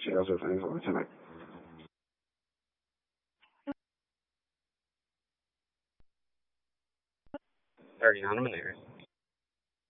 she does her things all the time. Starting on a minute.